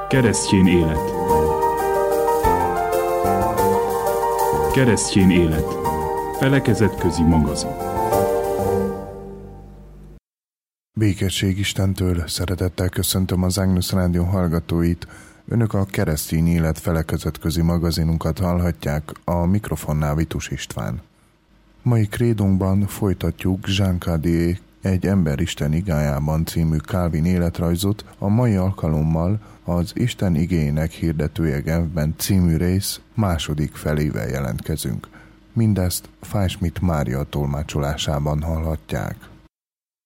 Keresztjén élet. Keresztjén élet. Felekezetközi magazin. Békesség Istentől, szeretettel köszöntöm az Agnus Rádió hallgatóit. Önök a Keresztény Élet felekezetközi magazinunkat hallhatják, a mikrofonnál Vitus István. Mai krédunkban folytatjuk Jean Cadier Egy ember Isten igájában című Calvin életrajzot, a mai alkalommal az Isten igéjének hirdetője Genfben című rész második felével jelentkezünk. Mindezt Fájsmit Mária tolmácsolásában hallhatják.